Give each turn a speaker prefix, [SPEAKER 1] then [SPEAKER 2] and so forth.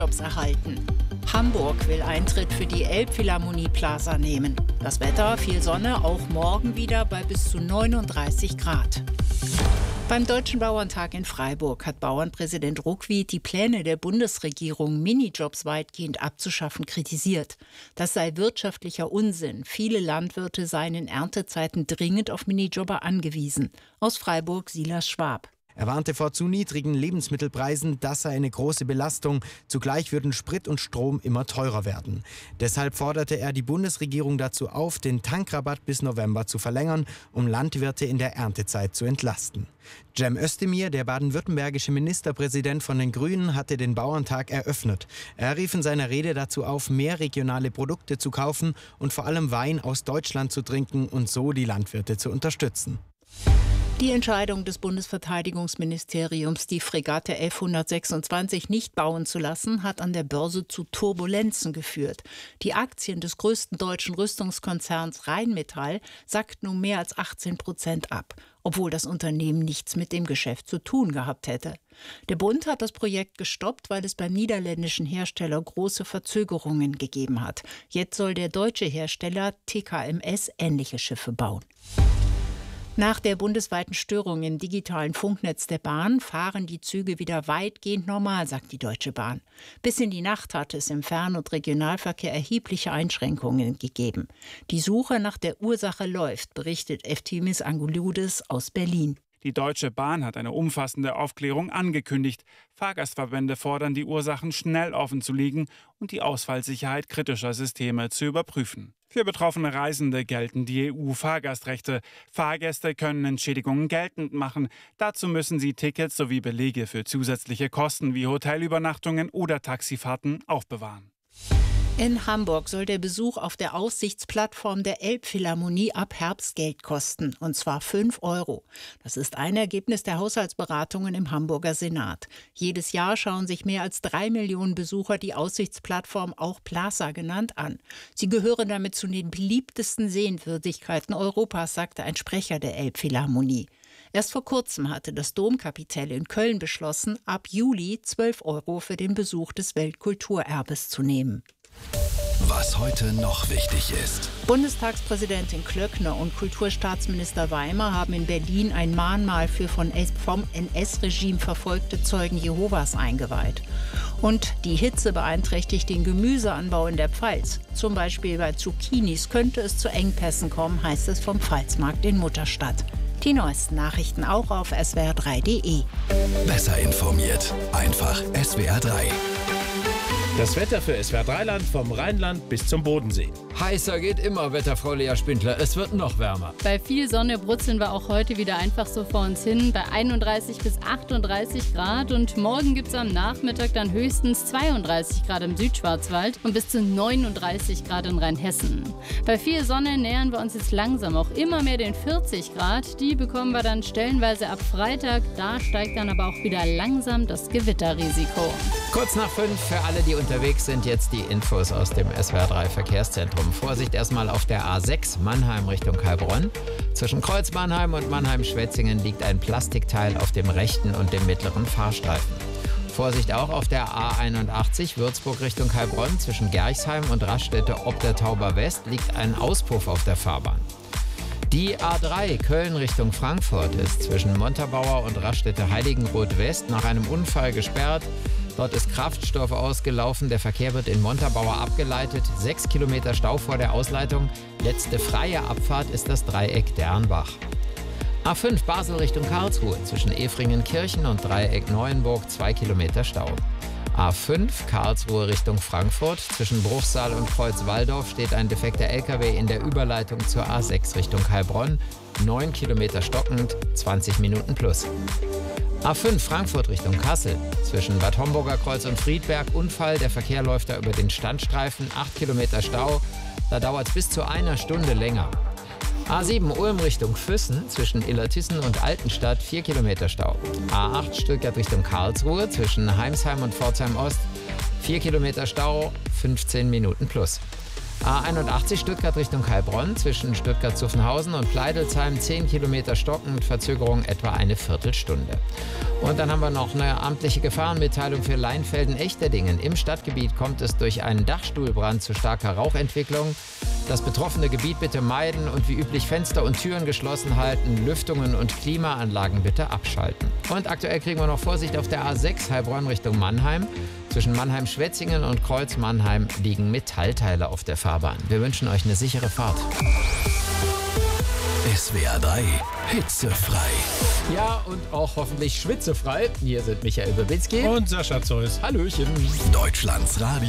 [SPEAKER 1] Jobs erhalten. Hamburg will Eintritt für die Elbphilharmonie Plaza nehmen. Das Wetter, viel Sonne, auch morgen wieder bei bis zu 39 Grad. Beim Deutschen Bauerntag in Freiburg hat Bauernpräsident Ruckwied die Pläne der Bundesregierung, Minijobs weitgehend abzuschaffen, kritisiert. Das sei wirtschaftlicher Unsinn. Viele Landwirte seien in Erntezeiten dringend auf Minijobber angewiesen. Aus Freiburg Silas Schwab.
[SPEAKER 2] Er warnte vor zu niedrigen Lebensmittelpreisen, das sei eine große Belastung. Zugleich würden Sprit und Strom immer teurer werden. Deshalb forderte er die Bundesregierung dazu auf, den Tankrabatt bis November zu verlängern, um Landwirte in der Erntezeit zu entlasten. Cem Özdemir, der baden-württembergische Ministerpräsident von den Grünen, hatte den Bauerntag eröffnet. Er rief in seiner Rede dazu auf, mehr regionale Produkte zu kaufen und vor allem Wein aus Deutschland zu trinken und so die Landwirte zu unterstützen.
[SPEAKER 1] Die Entscheidung des Bundesverteidigungsministeriums, die Fregatte F-126 nicht bauen zu lassen, hat an der Börse zu Turbulenzen geführt. Die Aktien des größten deutschen Rüstungskonzerns Rheinmetall sackten um mehr als 18% ab, obwohl das Unternehmen nichts mit dem Geschäft zu tun gehabt hätte. Der Bund hat das Projekt gestoppt, weil es beim niederländischen Hersteller große Verzögerungen gegeben hat. Jetzt soll der deutsche Hersteller TKMS ähnliche Schiffe bauen. Nach der bundesweiten Störung im digitalen Funknetz der Bahn fahren die Züge wieder weitgehend normal, sagt die Deutsche Bahn. Bis in die Nacht hat es im Fern- und Regionalverkehr erhebliche Einschränkungen gegeben. Die Suche nach der Ursache läuft, berichtet Eftimis Angouloudis aus Berlin.
[SPEAKER 3] Die Deutsche Bahn hat eine umfassende Aufklärung angekündigt. Fahrgastverbände fordern, die Ursachen schnell offenzulegen und die Ausfallsicherheit kritischer Systeme zu überprüfen. Für betroffene Reisende gelten die EU-Fahrgastrechte. Fahrgäste können Entschädigungen geltend machen. Dazu müssen sie Tickets sowie Belege für zusätzliche Kosten wie Hotelübernachtungen oder Taxifahrten aufbewahren.
[SPEAKER 1] In Hamburg soll der Besuch auf der Aussichtsplattform der Elbphilharmonie ab Herbst Geld kosten, und zwar 5 €. Das ist ein Ergebnis der Haushaltsberatungen im Hamburger Senat. Jedes Jahr schauen sich mehr als 3 Millionen Besucher die Aussichtsplattform, auch Plaza genannt, an. Sie gehören damit zu den beliebtesten Sehenswürdigkeiten Europas, sagte ein Sprecher der Elbphilharmonie. Erst vor kurzem hatte das Domkapitell in Köln beschlossen, ab Juli 12 € für den Besuch des Weltkulturerbes zu nehmen.
[SPEAKER 4] Was heute noch wichtig ist.
[SPEAKER 1] Bundestagspräsidentin Klöckner und Kulturstaatsminister Weimer haben in Berlin ein Mahnmal für vom NS-Regime verfolgte Zeugen Jehovas eingeweiht. Und die Hitze beeinträchtigt den Gemüseanbau in der Pfalz. Zum Beispiel bei Zucchinis könnte es zu Engpässen kommen, heißt es vom Pfalzmarkt in Mutterstadt. Die neuesten Nachrichten auch auf swr3.de.
[SPEAKER 4] Besser informiert. Einfach SWR3.
[SPEAKER 5] Das Wetter für SWR3-Land vom Rheinland bis zum Bodensee.
[SPEAKER 6] Heißer geht immer, Wetterfrau Lea Spindler. Es wird noch wärmer.
[SPEAKER 7] Bei viel Sonne brutzeln wir auch heute wieder einfach so vor uns hin. Bei 31 bis 38 Grad. Und morgen gibt es am Nachmittag dann höchstens 32 Grad im Südschwarzwald und bis zu 39 Grad in Rheinhessen. Bei viel Sonne nähern wir uns jetzt langsam auch immer mehr den 40 Grad. Die bekommen wir dann stellenweise ab Freitag. Da steigt dann aber auch wieder langsam das Gewitterrisiko.
[SPEAKER 6] Kurz nach 5 für alle, die unterwegs sind, jetzt die Infos aus dem SWR3 Verkehrszentrum. Vorsicht erstmal auf der A6 Mannheim Richtung Heilbronn. Zwischen Kreuz Mannheim und Mannheim-Schwetzingen liegt ein Plastikteil auf dem rechten und dem mittleren Fahrstreifen. Vorsicht auch auf der A81 Würzburg Richtung Heilbronn. Zwischen Gerchsheim und Raststätte ob der Tauber West liegt ein Auspuff auf der Fahrbahn. Die A3 Köln Richtung Frankfurt ist zwischen Montabaur und Raststätte Heiligenroth West nach einem Unfall gesperrt. Dort ist Kraftstoff ausgelaufen. Der Verkehr wird in Montabaur abgeleitet. 6 Kilometer Stau vor der Ausleitung. Letzte freie Abfahrt ist das Dreieck Dernbach. A5 Basel Richtung Karlsruhe. Zwischen Efringen-Kirchen und Dreieck Neuenburg 2 Kilometer Stau. A5 Karlsruhe Richtung Frankfurt. Zwischen Bruchsal und Kreuz-Walldorf steht ein defekter LKW in der Überleitung zur A6 Richtung Heilbronn. 9 Kilometer stockend, 20 Minuten plus. A5 Frankfurt Richtung Kassel. Zwischen Bad Homburger Kreuz und Friedberg Unfall. Der Verkehr läuft da über den Standstreifen. 8 Kilometer Stau. Da dauert es bis zu einer Stunde länger. A7 Ulm Richtung Füssen. Zwischen Illertissen und Altenstadt 4 Kilometer Stau. A8 Stuttgart Richtung Karlsruhe. Zwischen Heimsheim und Pforzheim Ost 4 Kilometer Stau. 15 Minuten plus. A81 Stuttgart Richtung Heilbronn zwischen Stuttgart-Zuffenhausen und Pleidelsheim 10 Kilometer Stocken mit Verzögerung etwa eine Viertelstunde. Und dann haben wir noch eine amtliche Gefahrenmitteilung für Leinfelden-Echterdingen. Im Stadtgebiet kommt es durch einen Dachstuhlbrand zu starker Rauchentwicklung. Das betroffene Gebiet bitte meiden und wie üblich Fenster und Türen geschlossen halten, Lüftungen und Klimaanlagen bitte abschalten. Und aktuell kriegen wir noch Vorsicht auf der A6 Heilbronn Richtung Mannheim. Zwischen Mannheim-Schwetzingen und Kreuz-Mannheim liegen Metallteile auf der Fahrbahn. Wir wünschen euch eine sichere Fahrt.
[SPEAKER 4] SWR 3 hitzefrei.
[SPEAKER 6] Ja, und auch hoffentlich schwitzefrei. Hier sind Michael Babinski
[SPEAKER 5] Und Sascha Zeus.
[SPEAKER 6] Hallöchen.
[SPEAKER 4] Deutschlands Radio.